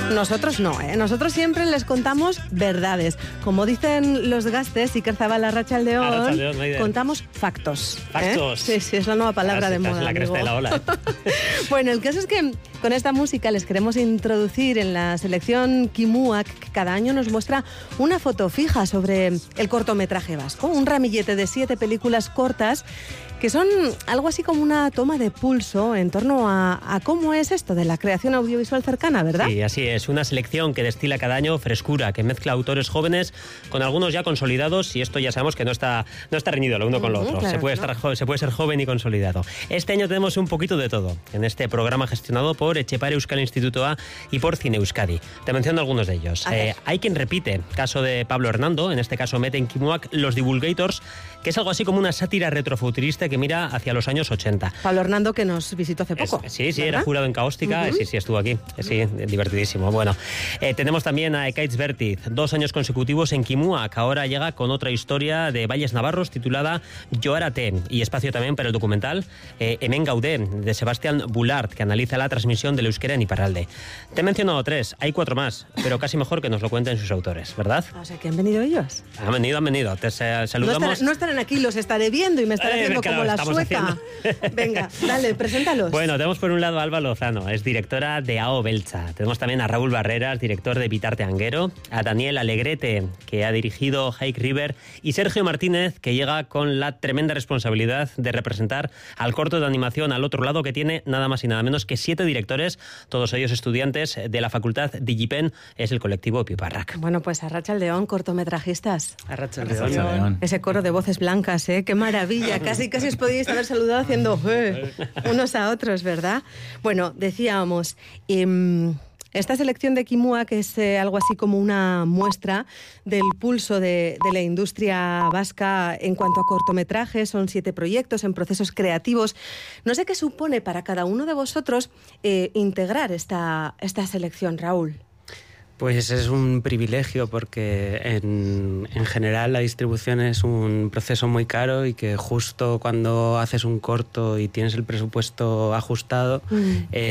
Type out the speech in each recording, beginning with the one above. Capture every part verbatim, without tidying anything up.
Nosotros no, ¿eh? Nosotros siempre les contamos verdades. Como dicen los gastes, Iker Zabala, Arratsaldeon, Arratsaldeon, Maider. Contamos factos. Factos. ¿eh? Sí, sí, es la nueva palabra de moda. La cresta de la ola. ¿eh? Bueno, el caso es que con esta música les queremos introducir en la selección Kimuak, que cada año nos muestra una foto fija sobre el cortometraje vasco, un ramillete de siete películas cortas que son algo así como una toma de pulso en torno a, a cómo es esto de la creación audiovisual cercana, ¿verdad? Sí, así es. Una selección que destila cada año frescura, que mezcla autores jóvenes con algunos ya consolidados, y esto ya sabemos que no está, no está reñido lo uno con lo otro. Claro, se, puede ¿no? estar, se puede ser joven y consolidado. Este año tenemos un poquito de todo en este programa gestionado por Etxepare Euskal Institutoa y por Cine Euskadi. Te menciono algunos de ellos. Eh, hay quien repite, caso de Pablo Hernando, en este caso mete en Kimuak Los Divulgators, que es algo así como una sátira retrofuturista que mira hacia los años ochenta. Pablo Hernando, que nos visitó hace poco. Es, sí, sí, ¿verdad? Era jurado en Caóstica, uh-huh. sí, sí, estuvo aquí, sí, divertidísimo. Bueno, eh, tenemos también a Ekaitz Bertiz, dos años consecutivos en Kimuak, ahora llega con otra historia de Valles Navarros titulada Joarate, y espacio también para el documental eh, Hemen Gaude, de Sebastián Boulard, que analiza la transmisión del euskera en Iparralde. Te he mencionado tres, hay cuatro más, pero casi mejor que nos lo cuenten sus autores, ¿verdad? O sea, que han venido ellos. Han venido, han venido, te saludamos. No estarán, no estarán aquí, los estaré viendo y me estaré Eh, haciendo claro, como la estamos sueca. haciendo. Venga, dale, preséntalos. Bueno, tenemos por un lado a Alba Lozano, es directora de A O Beltza. Tenemos también a Raúl Barreras, director de Bitarte Anguero, a Daniel Alegrete, que ha dirigido Hike River, y Sergio Martínez, que llega con la tremenda responsabilidad de representar al corto de animación al otro lado, que tiene nada más y nada menos que siete directores, todos ellos estudiantes de la facultad Digipen, es el colectivo Piparrak. Bueno, pues Arratsaldeon, cortometrajistas. Arratsaldeon. Ese coro de voces blancas, ¿eh? ¡Qué maravilla! Casi, casi os podíais haber saludado haciendo eh, unos a otros, ¿verdad? Bueno, decíamos, eh, esta selección de Kimuak es eh, algo así como una muestra del pulso de, de la industria vasca en cuanto a cortometrajes. Son siete proyectos en procesos creativos. No sé qué supone para cada uno de vosotros eh, integrar esta, esta selección, Raúl. Pues es un privilegio porque en, en general la distribución es un proceso muy caro y que justo cuando haces un corto y tienes el presupuesto ajustado, mm.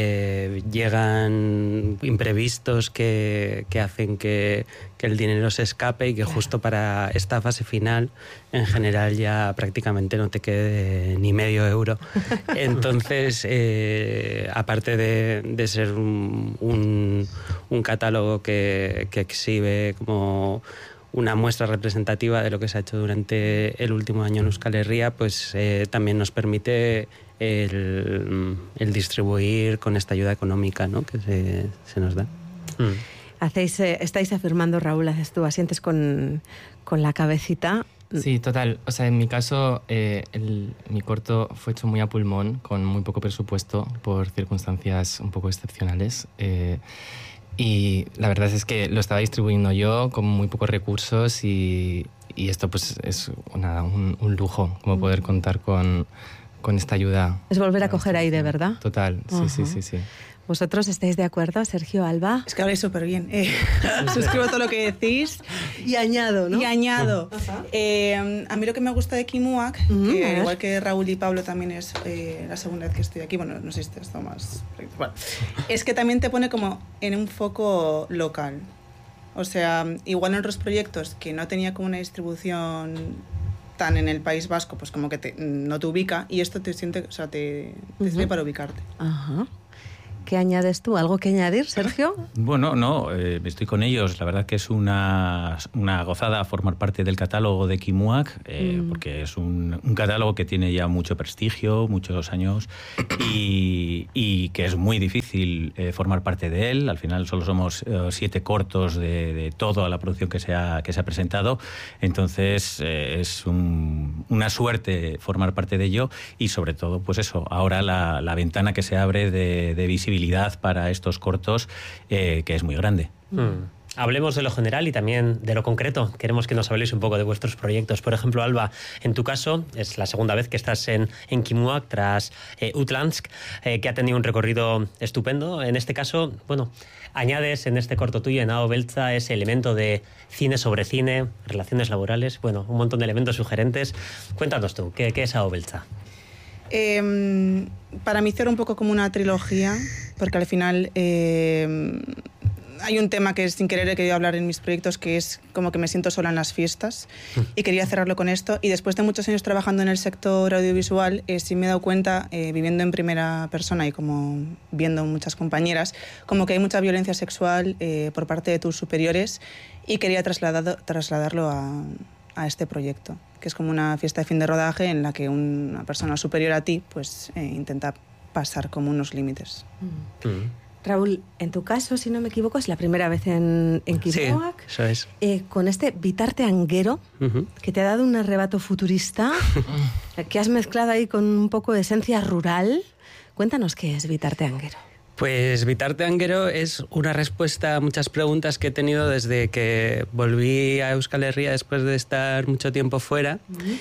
eh, llegan imprevistos que, que hacen que, que el dinero se escape y que justo para esta fase final en general ya prácticamente no te quede ni medio euro. Entonces, eh, aparte de, de ser un, un, un catálogo que Que, que exhibe como una muestra representativa de lo que se ha hecho durante el último año en Euskal Herria, pues eh, también nos permite el, el distribuir con esta ayuda económica, ¿no?, que se, se nos da. Mm. Hacéis, eh, estáis afirmando, Raúl, haces tú, asientes con, con la cabecita. Sí, total. O sea, en mi caso, eh, el, mi corto fue hecho muy a pulmón, con muy poco presupuesto, por circunstancias un poco excepcionales. Eh, Y la verdad es que lo estaba distribuyendo yo con muy pocos recursos y, y esto pues es una, un, un lujo, como poder contar con, con esta ayuda. Es volver a coger aire, ¿verdad? Total, sí, uh-huh. sí, sí, sí. ¿Vosotros estáis de acuerdo, Sergio, Alba? Es que habláis súper bien. Eh, suscribo todo lo que decís. Y añado, ¿no? Y añado. Uh-huh. Eh, a mí lo que me gusta de Kimuak, uh-huh, que igual que Raúl y Pablo también es eh, la segunda vez que estoy aquí, bueno, no sé si te está más... Bueno, es que también te pone como en un foco local. O sea, igual en otros proyectos que no tenía como una distribución tan en el País Vasco, pues como que te, no te ubica, y esto te siente, o sea, te, te uh-huh. sirve para ubicarte. Ajá. Uh-huh. ¿Qué añades tú? ¿Algo que añadir, Sergio? Bueno, no, eh, estoy con ellos. La verdad que es una, una gozada formar parte del catálogo de Kimuak, eh, mm. porque es un, un catálogo que tiene ya mucho prestigio, muchos años, y, y que es muy difícil eh, formar parte de él. Al final solo somos eh, siete cortos de, de toda la producción que se ha, que se ha presentado. Entonces eh, es un, una suerte formar parte de ello y sobre todo, pues eso, ahora la, la ventana que se abre de, de visibilidad para estos cortos, eh, que es muy grande. Mm. Hablemos de lo general y también de lo concreto. Queremos que nos habléis un poco de vuestros proyectos. Por ejemplo, Alba, en tu caso, es la segunda vez que estás en, en Kimuak tras eh, Utlansk, eh, que ha tenido un recorrido estupendo. En este caso, bueno, añades en este corto tuyo, en A O Beltza, ese elemento de cine sobre cine, relaciones laborales, bueno, un montón de elementos sugerentes. Cuéntanos tú, ¿qué, qué es A O Beltza? Eh, para mí era un poco como una trilogía, porque al final eh, hay un tema que sin querer he querido hablar en mis proyectos, que es como que me siento sola en las fiestas, y quería cerrarlo con esto. Y después de muchos años trabajando en el sector audiovisual, eh, sí me he dado cuenta, eh, viviendo en primera persona y como viendo muchas compañeras, como que hay mucha violencia sexual eh, por parte de tus superiores, y quería trasladado, trasladarlo a, a este proyecto, que es como una fiesta de fin de rodaje en la que una persona superior a ti pues eh, intenta pasar como unos límites. Mm. Mm. Raúl, en tu caso, si no me equivoco, es la primera vez en, en Kimuak. Sí, eso es. Eh, con este Vitarte Anguero, uh-huh. que te ha dado un arrebato futurista, que has mezclado ahí con un poco de esencia rural. Cuéntanos qué es Vitarte Anguero. Pues Vitarte Anguero es una respuesta a muchas preguntas que he tenido desde que volví a Euskal Herria después de estar mucho tiempo fuera. Uh-huh.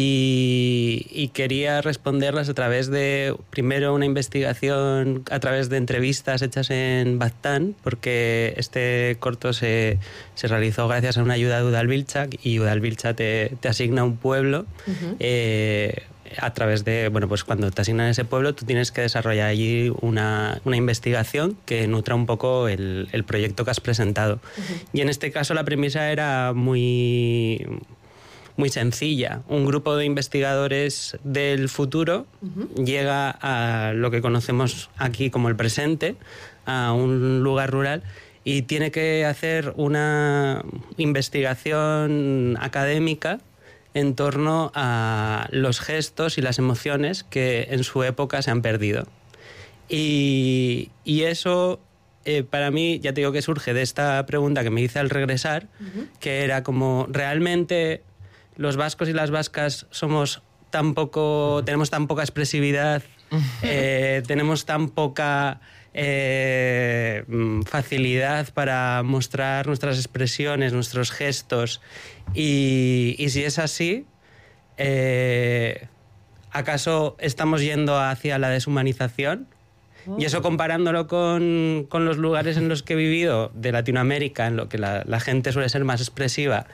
y, y quería responderlas a través de, primero, una investigación a través de entrevistas hechas en Baztán, porque este corto se, se realizó gracias a una ayuda de Udalbiltza, y Udalbiltza te, te asigna un pueblo. Uh-huh. eh, a través de, bueno, pues cuando te asignan ese pueblo tú tienes que desarrollar allí una, una investigación que nutra un poco el, el proyecto que has presentado. Uh-huh. Y en este caso la premisa era muy, muy sencilla. Un grupo de investigadores del futuro uh-huh. llega a lo que conocemos aquí como el presente, a un lugar rural, y tiene que hacer una investigación académica en torno a los gestos y las emociones que en su época se han perdido. Y, y eso, eh, para mí, ya te digo que surge de esta pregunta que me hice al regresar, uh-huh. que era como, ¿realmente los vascos y las vascas somos tan poco, tenemos tan poca expresividad, eh, tenemos tan poca eh, facilidad para mostrar nuestras expresiones, nuestros gestos? Y, y si es así, eh, ¿acaso estamos yendo hacia la deshumanización? Oh. Y eso comparándolo con, con los lugares en los que he vivido de Latinoamérica, en lo que la, la gente suele ser más expresiva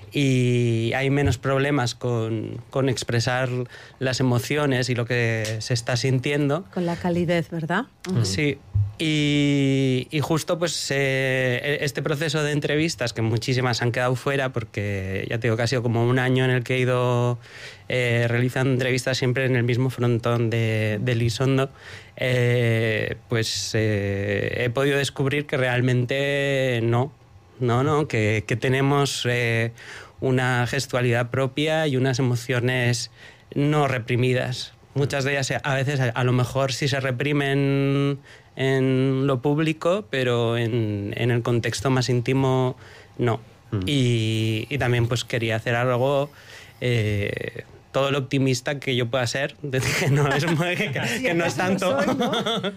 y hay menos problemas con, con expresar las emociones y lo que se está sintiendo. Con la calidez, ¿verdad? Uh-huh. Sí. Y, y justo pues eh, este proceso de entrevistas, que muchísimas han quedado fuera, porque ya te digo que ha sido como un año en el que he ido eh, realizando entrevistas siempre en el mismo frontón de, de Elizondo, eh, pues eh, he podido descubrir que realmente no, no, no, que, que tenemos eh, una gestualidad propia y unas emociones no reprimidas. Muchas de ellas a veces a lo mejor sí se reprimen en lo público, pero en, en el contexto más íntimo no. Mm. Y, y también pues quería hacer algo eh, todo lo optimista que yo pueda ser, que no es, que, que no es tanto soy, ¿no?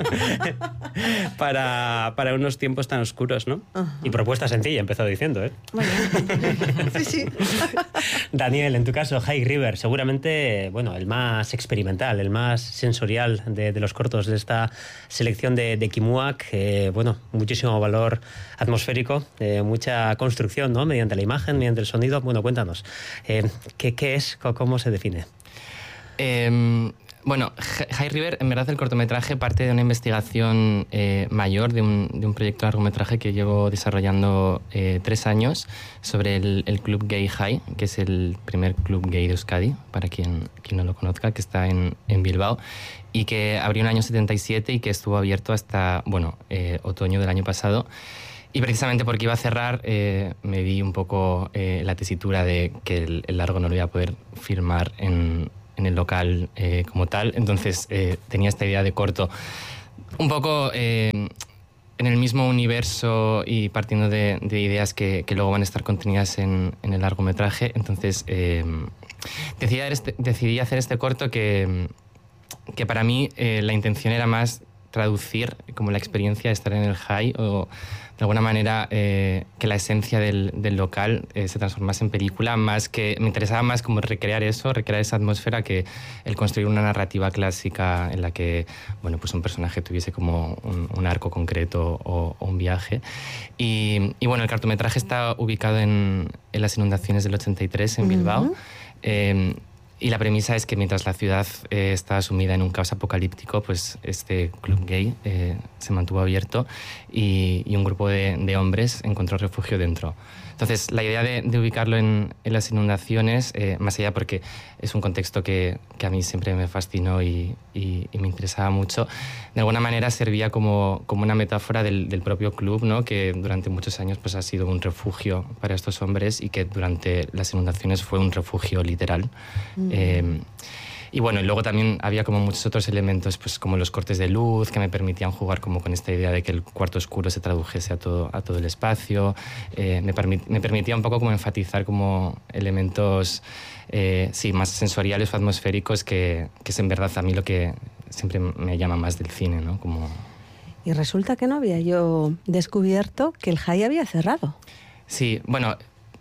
para, para unos tiempos tan oscuros, ¿no? Uh-huh. Y propuesta sencilla, empezó diciendo, ¿eh? Bueno. Sí, sí. Daniel, en tu caso, High River, seguramente, bueno, el más experimental, el más sensorial de, de los cortos de esta selección de, de Kimuak, eh, bueno, muchísimo valor atmosférico, eh, mucha construcción, ¿no? Mediante la imagen, mediante el sonido. Bueno, cuéntanos, eh, ¿qué, qué es? ¿Cómo se define? Eh, bueno, High River, en verdad el cortometraje parte de una investigación eh, mayor, de un, de un proyecto de largometraje que llevo desarrollando eh, tres años sobre el, el Club Gay High, que es el primer club gay de Euskadi, para quien, quien no lo conozca, que está en, en Bilbao, y que abrió en el año setenta y siete y que estuvo abierto hasta, bueno, eh, otoño del año pasado. Y precisamente porque iba a cerrar, eh, me vi un poco eh, la tesitura de que el, el largo no lo iba a poder filmar en, en el local eh, como tal. Entonces eh, tenía esta idea de corto un poco eh, en el mismo universo y partiendo de, de ideas que, que luego van a estar contenidas en, en el largometraje. Entonces eh, decidí, este, decidí hacer este corto que, que para mí eh, la intención era más traducir como la experiencia de estar en el high, o de alguna manera eh, que la esencia del, del local eh, se transformase en película, más que me interesaba más como recrear eso, recrear esa atmósfera, que el construir una narrativa clásica en la que, bueno, pues un personaje tuviese como un, un arco concreto o, o un viaje. Y, y bueno, el cortometraje está ubicado en, en las inundaciones del ochenta y tres en Bilbao. Uh-huh. eh, y la premisa es que mientras la ciudad eh, está sumida en un caos apocalíptico, pues este club gay eh, se mantuvo abierto y, y un grupo de, de hombres encontró refugio dentro. Entonces, la idea de, de ubicarlo en, en las inundaciones, eh, más allá porque es un contexto que, que a mí siempre me fascinó y, y, y me interesaba mucho, de alguna manera servía como, como una metáfora del, del propio club, ¿no? Que durante muchos años pues, ha sido un refugio para estos hombres y que durante las inundaciones fue un refugio literal. Mm. Eh, Y bueno, y luego también había como muchos otros elementos, pues como los cortes de luz, que me permitían jugar como con esta idea de que el cuarto oscuro se tradujese a todo, a todo el espacio. Eh, me, permit, me permitía un poco como enfatizar como elementos, eh, sí, más sensoriales o atmosféricos, que, que es en verdad a mí lo que siempre me llama más del cine, ¿no? Como... Y resulta que no había yo descubierto que el Jai había cerrado. Sí, bueno,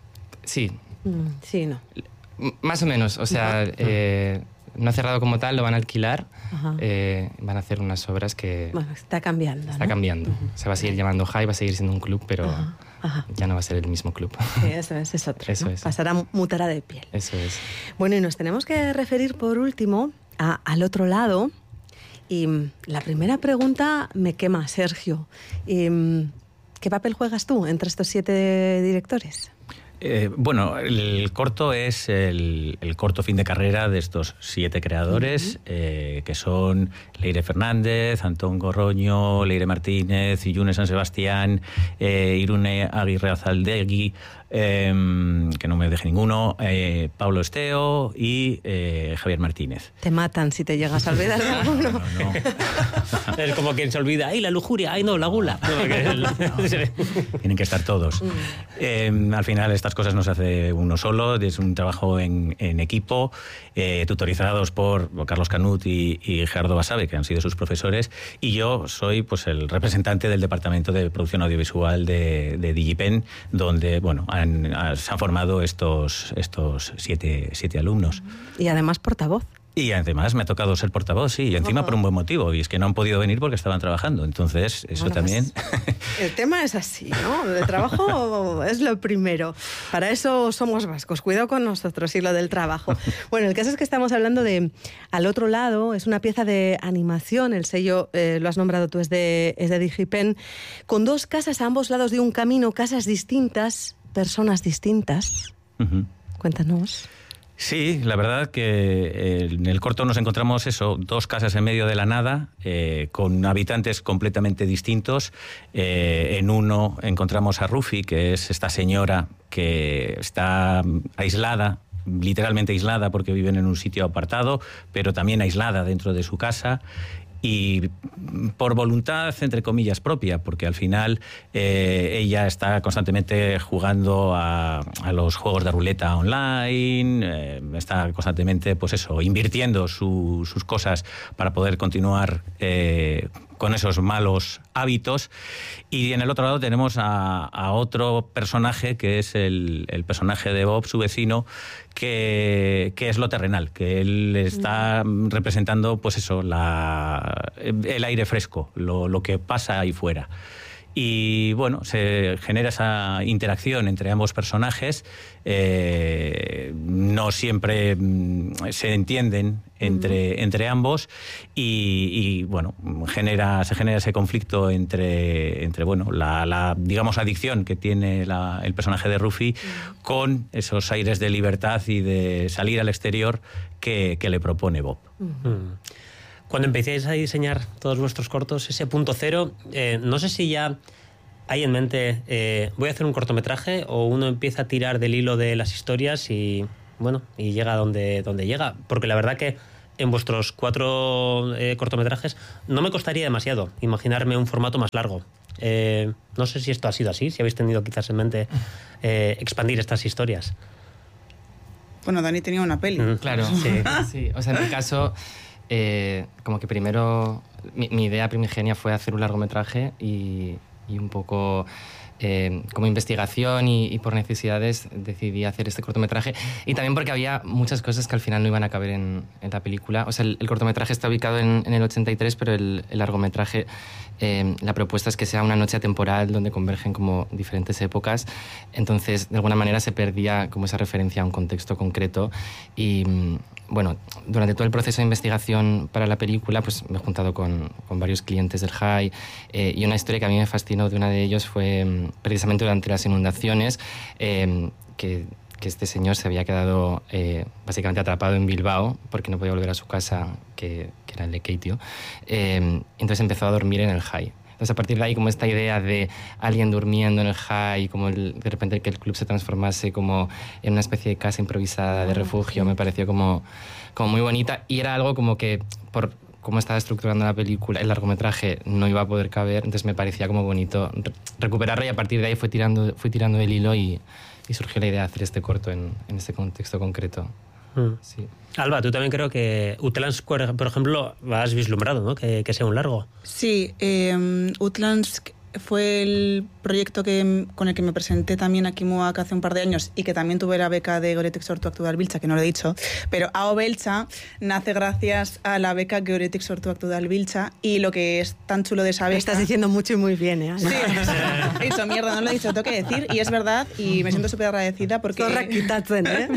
sí. Mm, sí, no. Más o menos, o sea... No. Eh, No ha cerrado como tal, lo van a alquilar, eh, van a hacer unas obras que... Bueno, está cambiando, Está ¿no? cambiando. Uh-huh. Se va a seguir llamando Jai, va a seguir siendo un club, pero ajá, ajá. ya no va a ser el mismo club. Sí, eso es, es otro, eso ¿no? es. Pasará, mutará de piel. Eso es. Bueno, y nos tenemos que referir por último a, al otro lado. Y la primera pregunta me quema, Sergio. Y, ¿qué papel juegas tú entre estos siete directores? Eh, bueno, el corto es el, el corto fin de carrera de estos siete creadores, uh-huh. eh, que son Leire Fernández, Antón Gorroño, Leire Martínez, Iyune San Sebastián, eh, Irune Aguirre Azaldegui, eh, que no me deje ninguno, eh, Pablo Esteo y eh, Javier Martínez. Te matan si te llegas a olvidar de alguno. No, no, no. Es como quien se olvida, ¡ay, la lujuria! ¡Ay, no, la gula! No, no, tienen que estar todos. Mm. Eh, al final estas cosas no se hace uno solo, es un trabajo en, en equipo, eh, tutorizados por Carlos Canut y, y Gerardo Basabe, que han sido sus profesores, y yo soy pues el representante del Departamento de Producción Audiovisual de, de Digipen, donde bueno han, se han formado estos, estos siete, siete alumnos. Y además portavoz. Y además me ha tocado ser portavoz, sí, y encima oh. por un buen motivo, y es que no han podido venir porque estaban trabajando, entonces eso bueno, también... Pues, el tema es así, ¿no? El trabajo es lo primero, para eso somos vascos, cuidado con nosotros y lo del trabajo. Bueno, el caso es que estamos hablando de Al otro lado, es una pieza de animación, el sello, eh, lo has nombrado tú, es de, es de Digipen, con dos casas a ambos lados de un camino, casas distintas, personas distintas. Uh-huh. Cuéntanos. Sí, la verdad que en el corto nos encontramos eso, dos casas en medio de la nada, eh, con habitantes completamente distintos. Eh, en uno encontramos a Rufi, que es esta señora que está aislada, literalmente aislada porque viven en un sitio apartado, pero también aislada dentro de su casa. Y por voluntad, entre comillas, propia, porque al final eh, ella está constantemente jugando a, a los juegos de ruleta online, eh, está constantemente, pues eso, invirtiendo su, sus cosas para poder continuar eh, con esos malos hábitos. Y en el otro lado tenemos a, a otro personaje, que es el, el personaje de Bob, su vecino, que, que es lo terrenal, que él está representando, pues eso, la, el aire fresco, lo, lo que pasa ahí fuera. Y bueno, se genera esa interacción entre ambos personajes. Eh, no siempre se entienden entre, uh-huh. entre ambos y, y bueno, genera, se genera ese conflicto entre, entre bueno, la, la digamos adicción que tiene la, el personaje de Rufi uh-huh. con esos aires de libertad y de salir al exterior que, que le propone Bob. Uh-huh. Cuando empecéis a diseñar todos vuestros cortos, ese punto cero, eh, no sé si ya hay en mente, eh, voy a hacer un cortometraje, o uno empieza a tirar del hilo de las historias y, bueno, y llega donde, donde llega. Porque la verdad que en vuestros cuatro eh, cortometrajes no me costaría demasiado imaginarme un formato más largo. Eh, no sé si esto ha sido así, si habéis tenido quizás en mente eh, expandir estas historias. Bueno, Dani tenía una peli. Mm, claro, sí. sí. O sea, en mi caso... Eh, como que primero mi, mi idea primigenia fue hacer un largometraje y, y un poco eh, como investigación y, y por necesidades decidí hacer este cortometraje, y también porque había muchas cosas que al final no iban a caber en, en la película. O sea, el, el cortometraje está ubicado en, en el ochenta y tres, pero el, el largometraje, eh, la propuesta es que sea una noche atemporal donde convergen como diferentes épocas, entonces de alguna manera se perdía como esa referencia a un contexto concreto y... bueno, durante todo el proceso de investigación para la película, pues me he juntado con, con varios clientes del High, eh, y una historia que a mí me fascinó de una de ellos fue precisamente durante las inundaciones, eh, que, que este señor se había quedado eh, básicamente atrapado en Bilbao porque no podía volver a su casa, que, que era el de Keitio. Eh, entonces empezó a dormir en el High. Entonces, a partir de ahí, como esta idea de alguien durmiendo en el High, como el, de repente que el club se transformase como en una especie de casa improvisada de refugio, me pareció como, como muy bonita. Y era algo como que, por cómo estaba estructurando la película, el largometraje no iba a poder caber, entonces me parecía como bonito re recuperarlo, y a partir de ahí fui tirando, fui tirando el hilo y, y surgió la idea de hacer este corto en, en este contexto concreto. Mm. Sí. Alba, tú también creo que Utlansk, por ejemplo, has vislumbrado, ¿no? Que, que sea un largo. Sí, eh, Utlansk fue el proyecto que, con el que me presenté también a Kimuak hace un par de años, y que también tuve la beca de Goretik Sortu Actual Biltza, que no lo he dicho, pero A O Beltza nace gracias a la beca Goretik Sortu Actual Biltza, y lo que es tan chulo de esa beca... Lo estás diciendo mucho y muy bien, ¿eh? Sí, he dicho mierda, no lo he dicho, tengo que decir, y es verdad, y me siento súper agradecida porque... Zorra quitatzen, ¿eh?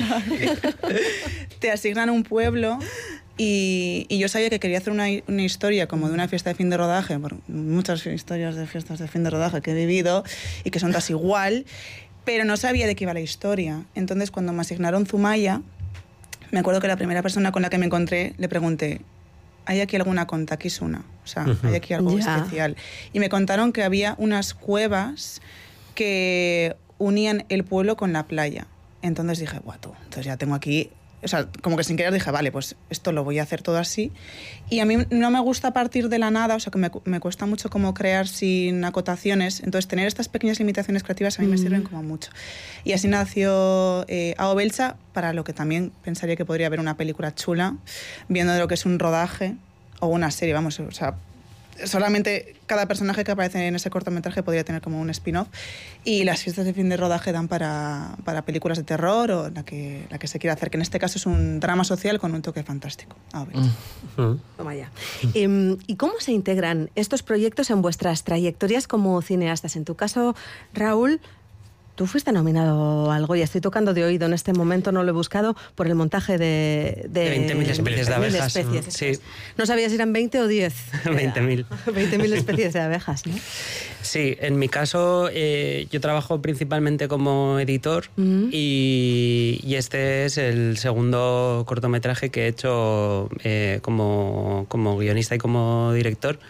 Te asignan un pueblo. Y, y yo sabía que quería hacer una, una historia como de una fiesta de fin de rodaje, por muchas historias de fiestas de fin de rodaje que he vivido y que son todas igual, pero no sabía de qué iba la historia. Entonces, cuando me asignaron Zumaya, me acuerdo que la primera persona con la que me encontré le pregunté: ¿hay aquí alguna kontakizuna? O sea, ¿hay aquí algo Ya. especial? Y me contaron que había unas cuevas que unían el pueblo con la playa. Entonces dije, guau, entonces ya tengo aquí... O sea, como que sin querer dije, vale, pues esto lo voy a hacer todo así. Y a mí no me gusta partir de la nada, o sea, que me, me cuesta mucho como crear sin acotaciones. Entonces, tener estas pequeñas limitaciones creativas a mí me sirven como mucho. Y así nació eh, A O Beltza, para lo que también pensaría que podría haber una película chula, viendo de lo que es un rodaje o una serie, vamos, o sea... Solamente cada personaje que aparece en ese cortometraje podría tener como un spin-off, y las fiestas de fin de rodaje dan para, para películas de terror o la que, la que se quiera hacer, que en este caso es un drama social con un toque fantástico. A ver. Mm. Toma ya. Eh, ¿Y cómo se integran estos proyectos en vuestras trayectorias como cineastas? En tu caso, Raúl, tú fuiste nominado a algo, y estoy tocando de oído en este momento, no lo he buscado, por el montaje de... De veinte mil especies de abejas. especies, Sí. eso es. No sabías si eran veinte o diez. veinte mil. veinte mil especies de abejas, ¿no? Sí, en mi caso eh, yo trabajo principalmente como editor, Mm. y, y este es el segundo cortometraje que he hecho eh, como, como guionista y como director.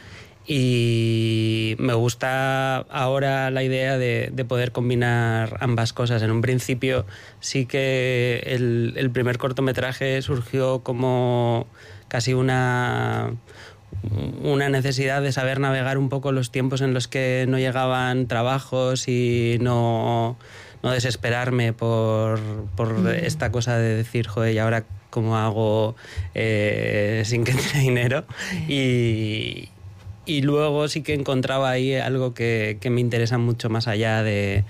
Y me gusta ahora la idea de, de poder combinar ambas cosas. En un principio sí que el, el primer cortometraje surgió como casi una, una necesidad de saber navegar un poco los tiempos en los que no llegaban trabajos y no, no desesperarme por, por mm. esta cosa de decir, joder, ¿y ahora cómo hago eh, sin que entre dinero? Y... Y luego sí que encontraba ahí algo que, que me interesa mucho más allá de,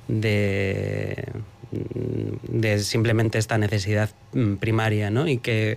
de, de simplemente esta necesidad primaria, ¿no? Y que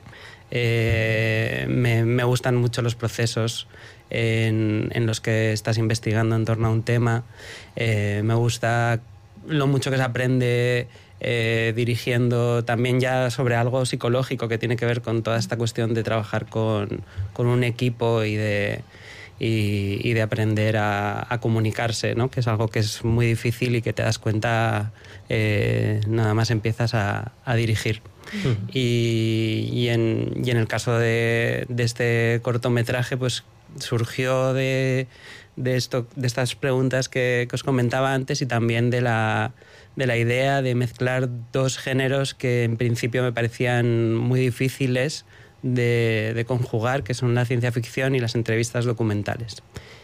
eh, me, me gustan mucho los procesos en, en los que estás investigando en torno a un tema. Eh, me gusta lo mucho que se aprende eh, dirigiendo, también ya sobre algo psicológico que tiene que ver con toda esta cuestión de trabajar con, con un equipo y de... Y, y de aprender a, a comunicarse, ¿no? Que es algo que es muy difícil y que te das cuenta eh, nada más empiezas a, a dirigir. Uh-huh. y, y, en, y en el caso de, de este cortometraje, pues surgió de, de, esto, de estas preguntas que, que os comentaba antes, y también de la, de la idea de mezclar dos géneros que en principio me parecían muy difíciles De, de conjugar, que son la ciencia ficción y las entrevistas documentales.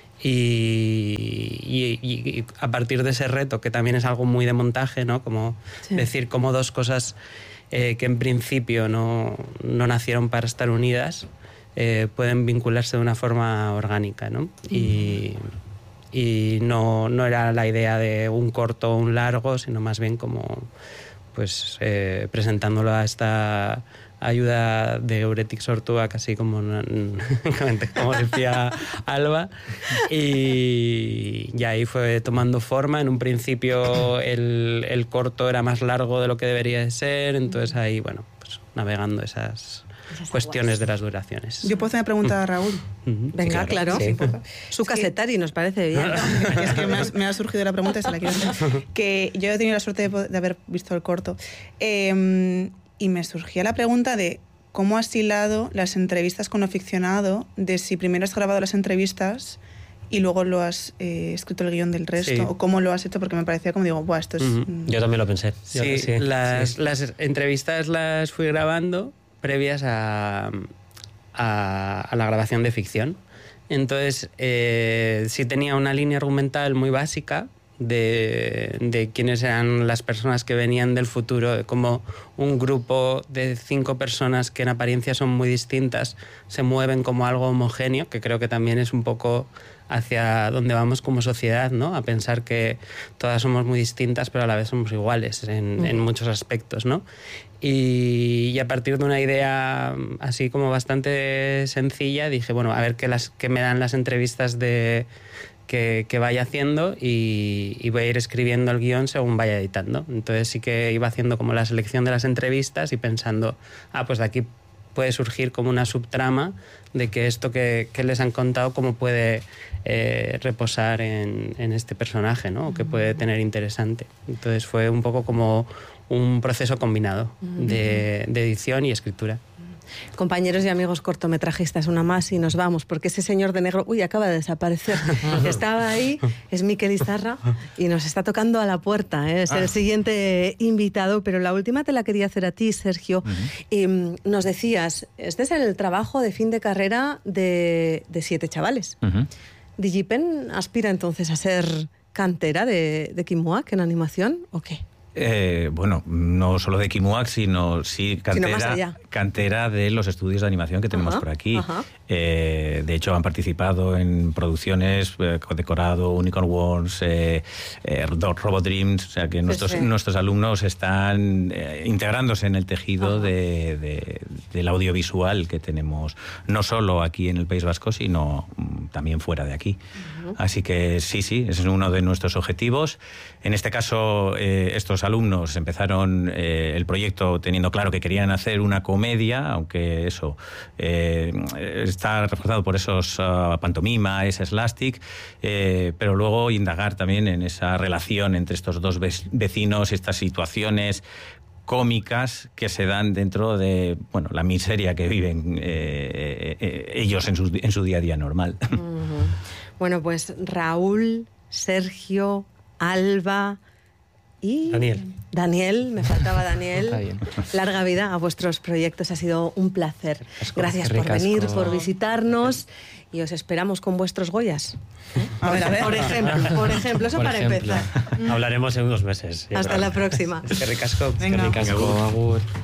Y, y, y a partir de ese reto, que también es algo muy de montaje, ¿no? Como sí. decir cómo dos cosas eh, que en principio no, no nacieron para estar unidas eh, pueden vincularse de una forma orgánica, ¿no? Mm. Y, y no, no era la idea de un corto o un largo, sino más bien como pues eh, presentándolo a esta ayuda de Goretik Sortu, casi como, como decía Alba, y, y ahí fue tomando forma. En un principio el, el corto era más largo de lo que debería de ser, entonces ahí, bueno, pues navegando esas, Esas cuestiones aguas. de las duraciones. Yo puedo hacer una pregunta a Raúl. Venga, claro. Sí. Su casetari nos parece bien. Es que me ha, me ha surgido la pregunta y se la quiero hacer. Que yo he tenido la suerte de, po- de haber visto el corto. Eh, y me surgía la pregunta de cómo has hilado las entrevistas con lo ficcionado, de si primero has grabado las entrevistas y luego lo has eh, escrito el guión del resto, Sí. o cómo lo has hecho, porque me parecía como digo, Buah, esto es... Ujú. mm, Yo también lo pensé. Yo- Sí, sí, las, sí. las entrevistas las fui grabando previas a, a, a la grabación de ficción. Entonces, eh, sí tenía una línea argumental muy básica de, de quiénes eran las personas que venían del futuro, como un grupo de cinco personas que en apariencia son muy distintas se mueven como algo homogéneo, que creo que también es un poco hacia donde vamos como sociedad, ¿no? A pensar que todas somos muy distintas, pero a la vez somos iguales en, en muchos aspectos, ¿no? Y, y a partir de una idea así como bastante sencilla, dije, bueno, a ver qué, las, qué me dan las entrevistas de, que, que vaya haciendo y, y voy a ir escribiendo el guión según vaya editando. Entonces sí que iba haciendo como la selección de las entrevistas y pensando, ah, pues de aquí puede surgir como una subtrama de que esto que, que les han contado cómo puede eh, reposar en, en este personaje, ¿no? O que puede tener interesante. Entonces fue un poco como un proceso combinado de, de edición y escritura. Compañeros y amigos cortometrajistas, una más y nos vamos, porque ese señor de negro, uy, acaba de desaparecer. Estaba ahí, es Miquel Izarra y nos está tocando a la puerta, ¿eh? Es el siguiente invitado, pero la última te la quería hacer a ti, Sergio. Uh-huh. Y, mm, nos decías, este es el trabajo de fin de carrera de, de siete chavales. Uh-huh. ¿Digipen aspira entonces a ser cantera de, de Kimuak en animación o qué? Eh, bueno, no solo de Kimuak, sino sí cantera, más allá. cantera de los estudios de animación que tenemos Ajá, por aquí. ajá. Eh, de hecho, han participado en producciones, eh, decorado Unicorn Wars, eh, eh, Robot Dreams, o sea que nuestros, sí. nuestros alumnos están eh, integrándose en el tejido de, de, del audiovisual que tenemos, no solo aquí en el País Vasco, sino mm, también fuera de aquí. Uh-huh. Así que sí, sí, ese es uno de nuestros objetivos. En este caso, eh, estos alumnos empezaron eh, el proyecto teniendo claro que querían hacer una comedia, aunque eso eh, está reforzado por esos uh, pantomima, ese slastic, eh, pero luego indagar también en esa relación entre estos dos vecinos, estas situaciones cómicas que se dan dentro de bueno la miseria que viven eh, eh, ellos en su, en su día a día normal. Uh-huh. Bueno, pues Raúl, Sergio, Alba y Daniel. Daniel, me faltaba Daniel. Está bien. Larga vida a vuestros proyectos, ha sido un placer. Ricasco. Gracias por Ricasco. venir, por visitarnos y os esperamos con vuestros Goyas. A ver, a ver. Por ejemplo, por ejemplo, eso Por para ejemplo. empezar. Hablaremos en unos meses. yo Hasta creo. la próxima. Es que ricasco. Venga. Ricasco, agur.